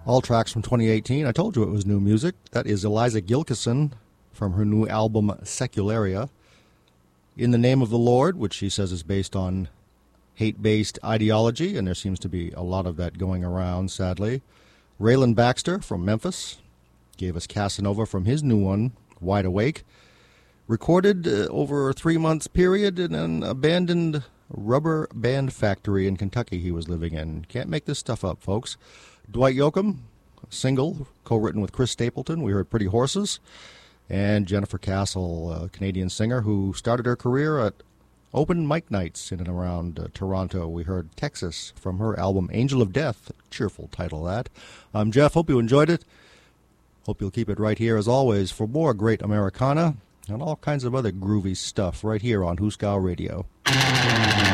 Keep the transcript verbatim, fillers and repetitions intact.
All tracks from twenty eighteen. I told you it was new music. That is Eliza Gilkyson from her new album Secularia. In the Name of the Lord, which she says is based on hate-based ideology, and there seems to be a lot of that going around, sadly. Raylan Baxter from Memphis gave us Casanova from his new one, Wide Awake. Recorded uh, over a three-month period in an abandoned rubber band factory in Kentucky he was living in. Can't make this stuff up, folks. Dwight Yoakam, single, co-written with Chris Stapleton. We heard Pretty Horses. And Jennifer Castle, a Canadian singer who started her career at open mic nights in and around uh, Toronto. We heard Texas from her album Angel of Death. Cheerful title, that. I'm Jeff. Hope you enjoyed it. Hope you'll keep it right here, as always, for more great Americana and all kinds of other groovy stuff right here on Hooskow Radio.